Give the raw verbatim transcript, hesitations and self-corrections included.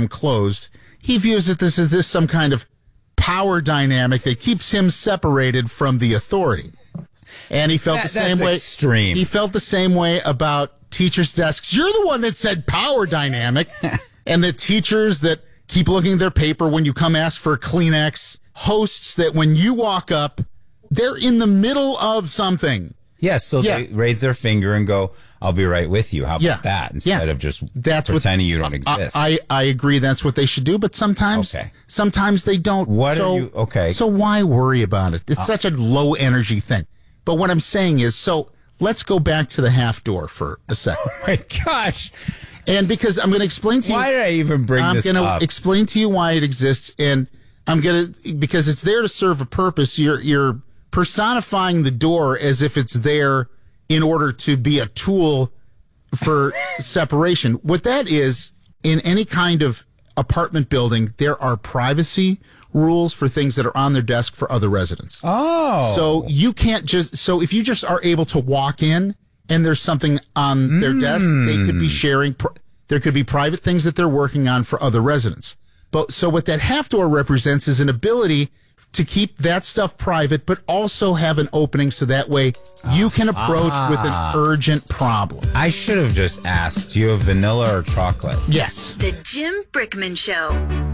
them closed. He views it this as this some kind of power dynamic that keeps him separated from the authority. And he felt That- the same that's way. extreme. He felt the same way about teachers' desks. You're the one that said power dynamic. And the teachers that keep looking at their paper when you come ask for a Kleenex. Hosts that when you walk up, they're in the middle of something. Yes, so Yeah. they raise their finger and go, I'll be right with you. How about Yeah. that? Instead Yeah. of just That's what- pretending you don't exist. I, I agree that's what they should do, but sometimes Okay. sometimes they don't. What so, are you- okay. So why worry about it? It's such a low energy thing. But what I'm saying is, so let's go back to the half door for a second. Oh my gosh. And because I'm going to explain to you. Why did I even bring I'm this going to up? explain to you why it exists, and I'm going to, because it's there to serve a purpose. You're, you're personifying the door as if it's there in order to be a tool for separation. What that is, in any kind of apartment building, there are privacy rules for things that are on their desk for other residents. Oh. So you can't just, so if you just are able to walk in and there's something on their desk, they could be sharing, pr- there could be private things that they're working on for other residents. But so what that half door represents is an ability to keep that stuff private, but also have an opening so that way you can approach with an urgent problem. I should have just asked, do you have vanilla or chocolate? Yes. The Jim Brickman Show.